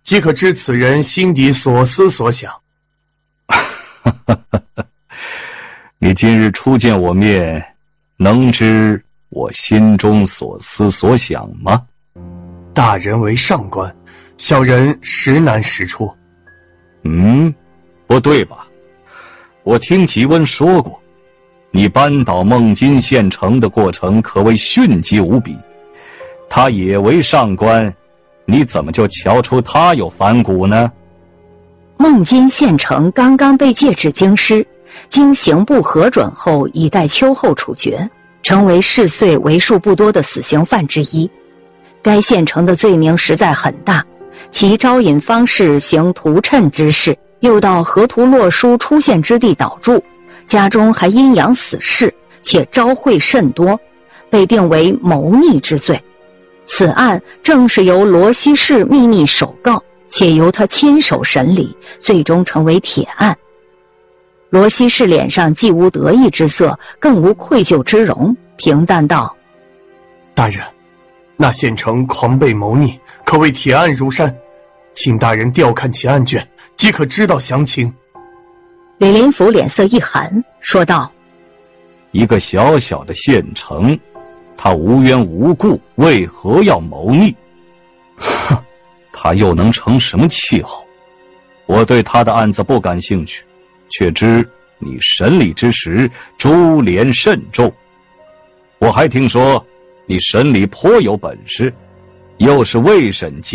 即可知此人心底所思所想。 你今日初见我面，能知我心中所思所想吗？ 大人为上官，小人实难识出。 不对吧？我听吉温说过，你扳倒孟津县城的过程可谓迅疾无比。他也为上官，你怎么就瞧出他有反骨呢？ 孟津县城刚刚被借至京师，经刑部核准后已待秋后处决，成为世岁为数不多的死刑犯之一。该县城的罪名实在很大，其招引方士行屠谶之事，又到河图洛书出现之地捣筑，家中还阴阳死士，且招贿甚多，被定为谋逆之罪。此案正是由罗西氏秘密首告，且由他亲手审理，最终成为铁案。罗西氏脸上既无得意之色，更无愧疚之容，平淡道： 大人，那县城狂悖谋逆，可谓铁案如山，请大人调看其案卷，即可知道详情。 李林甫脸色一寒，说道： 一个小小的县城，他无缘无故为何要谋逆？哼，他又能成什么气候？我对他的案子不感兴趣，却知你审理之时株连甚重。我还听说你审理颇有本事，又是未审即